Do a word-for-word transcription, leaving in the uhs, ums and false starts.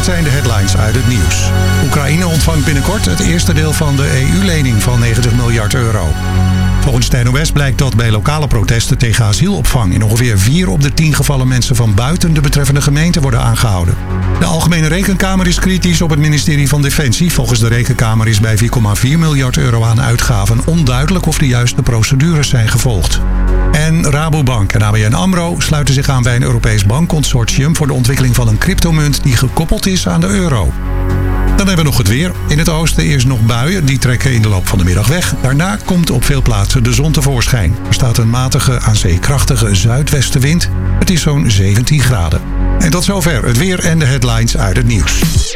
dit zijn de headlines uit het nieuws. Oekraïne ontvangt binnenkort het eerste deel van de E U-lening van negentig miljard euro. Volgens de N O S blijkt dat bij lokale protesten tegen asielopvang in ongeveer vier op de tien gevallen mensen van buiten de betreffende gemeente worden aangehouden. De Algemene Rekenkamer is kritisch op het ministerie van Defensie. Volgens de Rekenkamer is bij vier komma vier miljard euro aan uitgaven onduidelijk of de juiste procedures zijn gevolgd. En Rabobank en A B N AMRO sluiten zich aan bij een Europees bankconsortium voor de ontwikkeling van een cryptomunt die gekoppeld is aan de euro. Dan hebben we nog het weer. In het oosten eerst nog buien, die trekken in de loop van de middag weg. Daarna komt op veel plaatsen de zon tevoorschijn. Er staat een matige, aan zee krachtige zuidwestenwind. Het is zo'n zeventien graden. En tot zover het weer en de headlines uit het nieuws.